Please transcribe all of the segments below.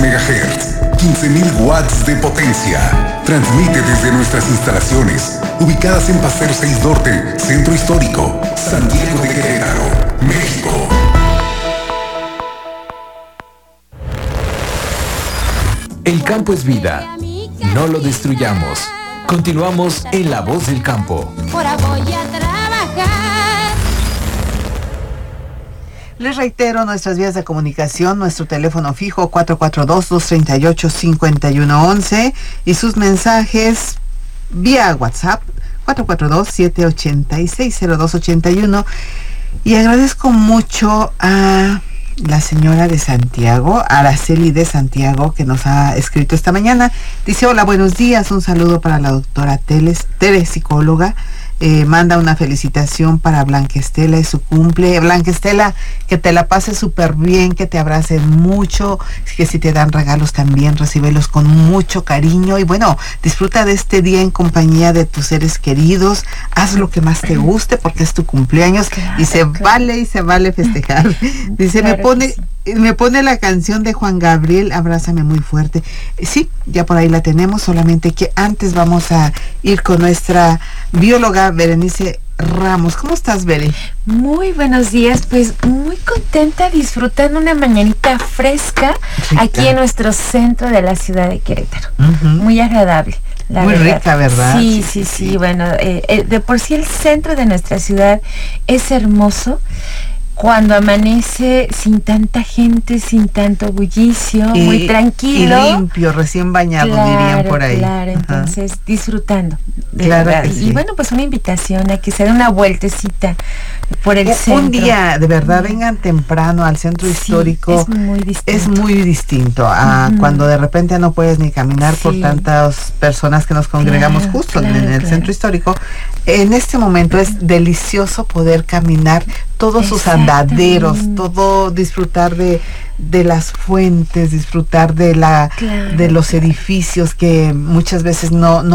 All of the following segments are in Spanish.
MHz, 15.000 watts de potencia. Transmite desde nuestras instalaciones, ubicadas en Paseo 6 Norte, Centro Histórico, Santiago de Querétaro, México. El campo es vida. No lo destruyamos. Continuamos en La Voz del Campo. Ahora voy a trabajar. Les reitero nuestras vías de comunicación, nuestro teléfono fijo 442-238-5111 y sus mensajes vía WhatsApp 442-786-0281. Y agradezco mucho a la señora de Santiago, Araceli de Santiago, que nos ha escrito esta mañana. Dice: hola, buenos días, un saludo para la doctora Tere, psicóloga. Manda una felicitación para Blanca Estela y su cumple. Blanca Estela, que te la pases súper bien, que te abracen mucho, que si te dan regalos también recíbelos con mucho cariño y bueno, disfruta de este día en compañía de tus seres queridos, haz lo que más te guste porque es tu cumpleaños, claro, y se vale festejar. Dice, claro, me pone la canción de Juan Gabriel, Abrázame muy fuerte. Sí, ya por ahí la tenemos, solamente que antes vamos a ir con nuestra bióloga Berenice Ramos. ¿Cómo estás, Bere? Muy buenos días, pues muy contenta, disfrutando una mañanita fresca aquí en nuestro centro de la ciudad de Querétaro. Muy agradable. Muy verdad. Rica, ¿verdad? Sí. Bueno, de por sí el centro de nuestra ciudad es hermoso. Cuando amanece sin tanta gente, sin tanto bullicio, muy tranquilo. Y limpio, recién bañado, claro, dirían por ahí. Claro, entonces disfrutando. Claro que sí. Y bueno, pues una invitación a que se dé una vueltecita por el centro. Un día, de verdad, vengan temprano al centro histórico. Es muy distinto. Es muy distinto a cuando de repente no puedes ni caminar por tantas personas que nos congregamos justo en el centro histórico. En este momento es delicioso poder caminar todos sus andaderos, todo, disfrutar de las fuentes, disfrutar de los edificios que muchas veces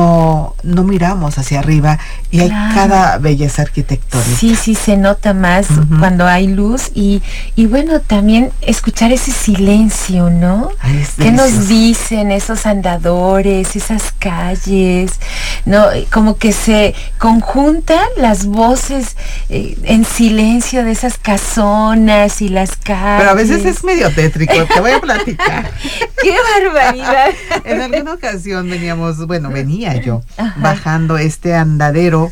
no miramos hacia arriba y hay cada belleza arquitectónica. Sí, se nota más cuando hay luz y bueno, también escuchar ese silencio, ¿no? ¿Qué nos dicen esos andadores, esas calles? ¿No? Como que se conjuntan las voces en silencio de esas casonas y las calles. Pero a veces es medio tétrico, te voy a platicar. ¡Qué barbaridad! En alguna ocasión venía yo bajando este andadero,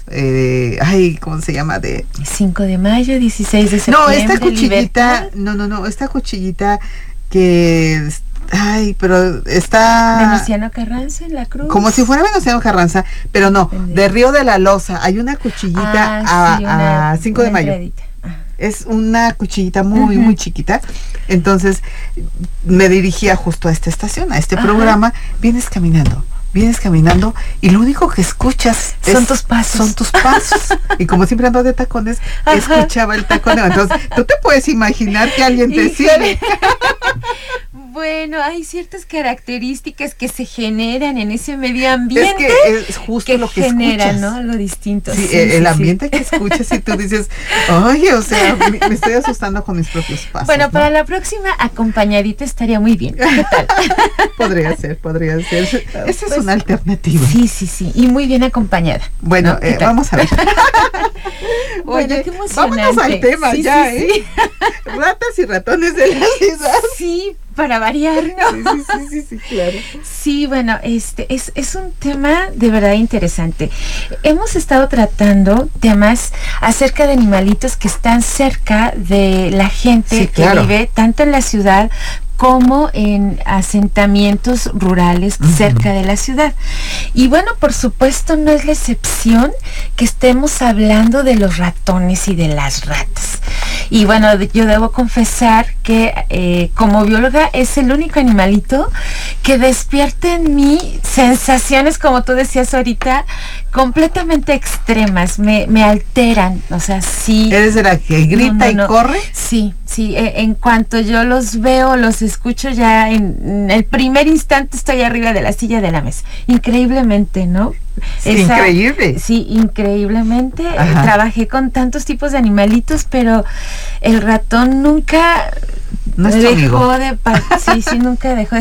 ¿cómo se llama? De 5 de mayo, 16 de septiembre. No, esta cuchillita, esta cuchillita que... pero está... Venustiano Carranza en la cruz. Como si fuera Venustiano Carranza, pero no, de Río de la Loza. Hay una cuchillita a 5 de mayo. Es una cuchillita muy chiquita. Entonces me dirigía justo a esta estación, a este programa. Vienes caminando y lo único que escuchas son tus pasos. Y como siempre ando de tacones, escuchaba el taconeo. Entonces tú te puedes imaginar que alguien te sigue. Bueno, hay ciertas características que se generan en ese medio ambiente. Es que es justo lo que genera, escuchas, ¿no? Algo distinto. Sí, el ambiente que escuchas y tú dices, oye, o sea, me estoy asustando con mis propios pasos. Bueno, ¿no? para la próxima acompañadita estaría muy bien. ¿Qué tal? Podría ser. Esa es una alternativa. Sí, y muy bien acompañada. Bueno, ¿no? Vamos a ver. Oye, qué emocionante. Vámonos al tema ya, ¿eh? Ratas y ratones de la ciudad. Sí, para variar, ¿no? Sí, claro. Sí, bueno, es un tema de verdad interesante. Hemos estado tratando temas acerca de animalitos que están cerca de la gente que vive tanto en la ciudad como en asentamientos rurales cerca de la ciudad. Y bueno, por supuesto no es la excepción que estemos hablando de los ratones y de las ratas. Y bueno, yo debo confesar que como bióloga es el único animalito que despierta en mí sensaciones, como tú decías ahorita, completamente extremas, me alteran, o sea, sí. ¿Eres de la que grita y corre? Sí, en cuanto yo los veo, los escucho, ya en el primer instante estoy arriba de la silla de la mesa. Increíblemente, ¿no? Sí, increíble. Sí, increíblemente. Trabajé con tantos tipos de animalitos, pero el ratón nunca dejó de... Sí, nunca dejó